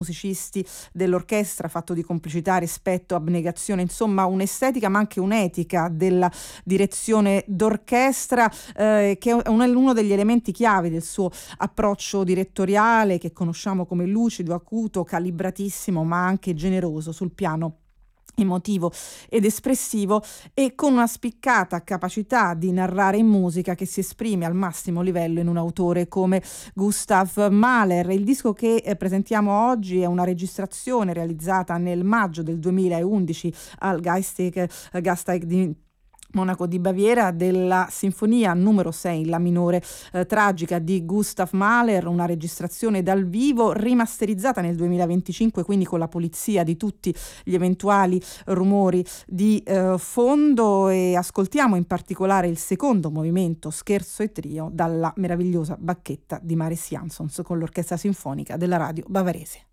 musicisti dell'orchestra, fatto di complicità, rispetto, abnegazione, insomma un'estetica ma anche un'etica della direzione d'orchestra, che è uno degli elementi chiave del suo approccio direttoriale, che conosciamo come lucido, acuto, calibratissimo, ma anche generoso sul piano emotivo ed espressivo, e con una spiccata capacità di narrare in musica che si esprime al massimo livello in un autore come Gustav Mahler. Il disco che presentiamo oggi è una registrazione realizzata nel maggio del 2011 al Gasteig di Monaco di Baviera della sinfonia numero 6 in la minore tragica di Gustav Mahler, una registrazione dal vivo rimasterizzata nel 2025, quindi con la pulizia di tutti gli eventuali rumori di fondo, e ascoltiamo in particolare il secondo movimento, scherzo e trio, dalla meravigliosa bacchetta di Maris Jansons con l'orchestra sinfonica della radio bavarese.